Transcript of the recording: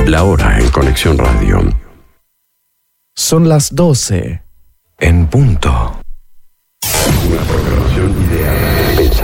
La hora en Conexión Radio. Son las 12. En punto.